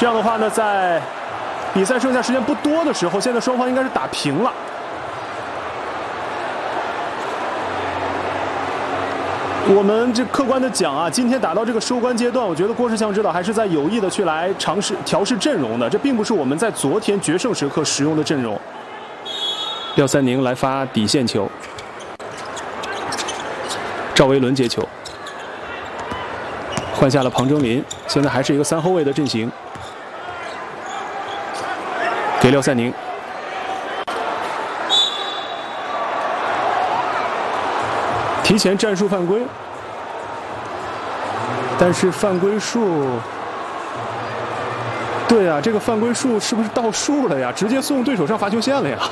这样的话呢，在比赛剩下时间不多的时候，现在双方应该是打平了。我们这客观的讲啊，今天打到这个收官阶段，我觉得郭士强指导还是在有意的去来尝试调试阵容的，这并不是我们在昨天决胜时刻使用的阵容。廖三宁来发底线球，赵维伦接球，换下了庞征林，现在还是一个3后卫的阵型，给廖三宁。 提前战术犯规，但是犯规数，对啊，这个犯规数是不是倒数了呀？直接送对手上罚球线了呀！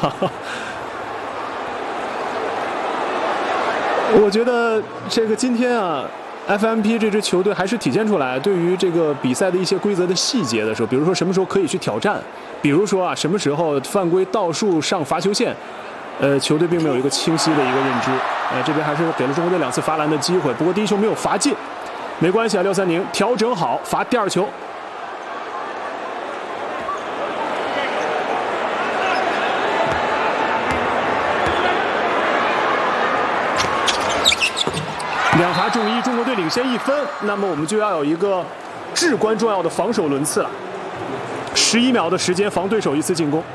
我觉得这个今天啊 ，FMP 这支球队还是体现出来对于这个比赛的一些规则的细节的时候，比如说什么时候可以去挑战，比如说啊什么时候犯规倒数上罚球线。 球队并没有一个清晰的一个认知，这边还是给了中国队2次罚篮的机会，不过第一球没有罚进，没关系啊，廖三宁调整好，罚第2球。2罚中1，中国队领先1分，那么我们就要有一个至关重要的防守轮次了，11秒的时间防对手1次进攻。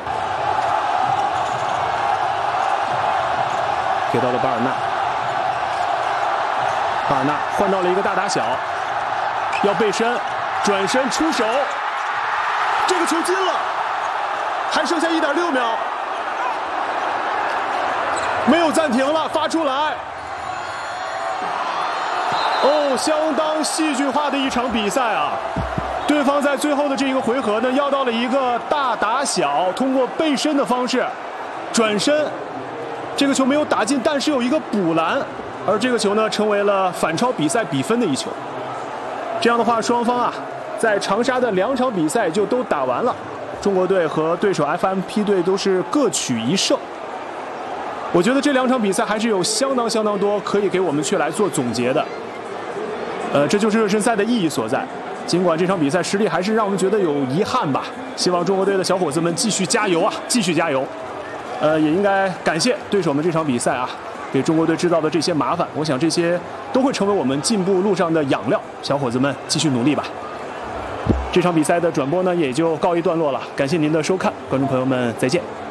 给到了巴尔纳，巴尔纳换到了一个大打小，要背身，转身出手，这个球进了，还剩下1.6秒，没有暂停了，发出来。哦，相当戏剧化的一场比赛啊！对方在最后的这一个回合呢，要到了一个大打小，通过背身的方式转身。 这个球没有打进，但是有一个补篮，而这个球呢，成为了反超比赛比分的一球。这样的话，双方啊，在长沙的2场比赛就都打完了，中国队和对手 FMP 队都是各取1胜。我觉得这2场比赛还是有相当多可以给我们去来做总结的。这就是热身赛的意义所在。尽管这场比赛实力还是让我们觉得有遗憾吧，希望中国队的小伙子们继续加油啊，继续加油。 也应该感谢对手们这场比赛啊，给中国队制造的这些麻烦，我想这些都会成为我们进步路上的养料。小伙子们继续努力吧。这场比赛的转播呢也就告一段落了，感谢您的收看，观众朋友们再见。